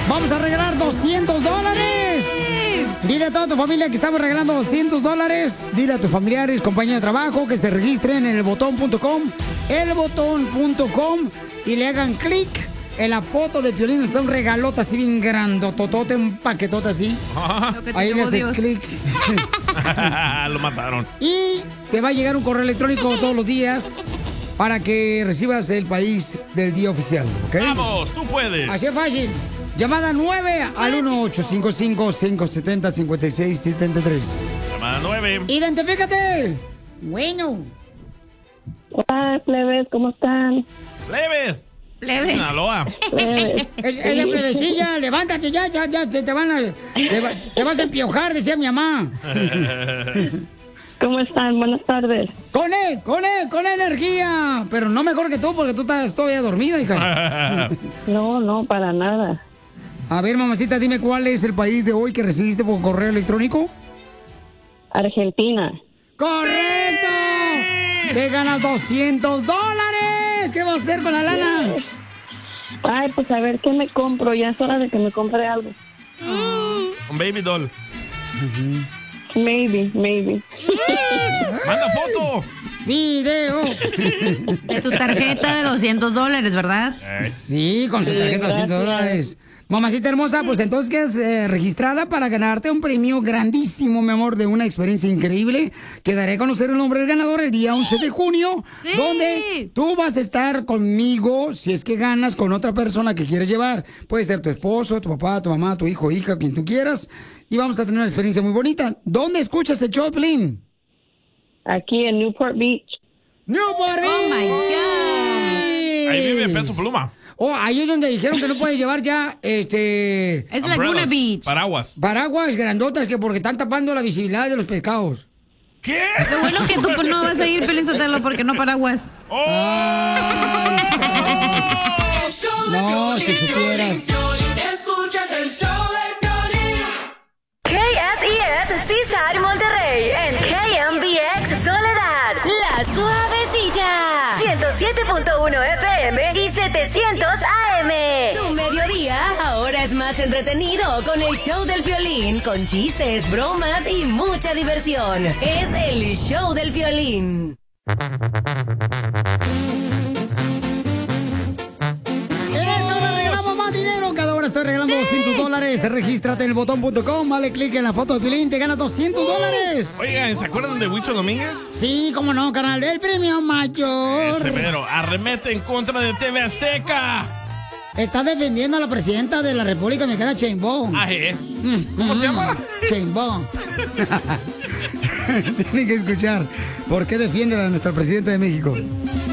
Vamos a regalar $200. Dile a toda tu familia que estamos regalando $200. Dile a tus familiares, compañeros de trabajo que se registren en elbotón.com, elbotón.com, y le hagan clic en la foto de Piolín. Está un regalota así bien grandototote, un paquetote así. Ahí le haces clic. Lo mataron. Y te va a llegar un correo electrónico todos los días para que recibas el país del día oficial, ¿ok? Vamos, tú puedes. Así es fácil. Llamada 9 al 1-855-570-5673. Llamada 9. ¡Identifícate! Bueno. Hola, plebes, ¿cómo están? ¡Plebes! Plebes. Sinaloa. Plebes. Ella plebecilla, levántate ya, te vas a empiojar, decía mi mamá. ¿Cómo están? Buenas tardes. Con energía. Pero no mejor que tú, porque tú estás todavía dormida, hija. No, para nada. A ver, mamacita, dime cuál es el país de hoy que recibiste por correo electrónico. Argentina. ¡Correcto! ¡Te ganas $200! ¿Qué vas a hacer con la lana? Ay, pues a ver qué me compro. Ya es hora de que me compre algo. Un baby doll. Maybe. ¡Manda foto! ¡Video! De tu tarjeta de $200, ¿verdad? Sí, con su tarjeta de $200. Mamacita hermosa, pues entonces quedas registrada para ganarte un premio grandísimo, mi amor, de una experiencia increíble que daré a conocer el nombre del ganador el día 11 de junio, Sí. donde tú vas a estar conmigo si es que ganas con otra persona que quieres llevar. Puede ser tu esposo, tu papá, tu mamá, tu hijo, hija, quien tú quieras. Y vamos a tener una experiencia muy bonita. ¿Dónde escuchas el show, Piolín? Aquí en Newport Beach. ¡Newport Beach! Oh, my God. Ahí vive Peso Pluma. Oh, ahí es donde dijeron que no puedes llevar ya, Es Laguna Umbrellas, Beach. Paraguas. grandotas que porque están tapando la visibilidad de los pescados. ¿Qué? Lo bueno que tú pues, no vas a ir, Piolín Sotelo, porque no paraguas. Ay, no, si supieras. Escuchas el show de Piolín. KSES Seaside Monterrey en KMBX Soledad, La Suavecita, 107.1 FM y 700 AM. Tu mediodía ahora es más entretenido con el show del Piolín, con chistes, bromas y mucha diversión. Es el show del Piolín. En esta hora regalamos más dinero. Cada hora estoy regalando $200. Regístrate en elbotón.com. Dale clic en la foto de Piolín. Te ganas $200. Oigan, ¿se acuerdan de Huicho Domínguez? Sí, cómo no, canal del premio mayor. Severo, arremete en contra de TV Azteca. Está defendiendo a la presidenta de la República Mexicana, Sheinbaum. ¿Cómo se llama? Sheinbaum. Tienen que escuchar por qué defienden a nuestra presidenta de México.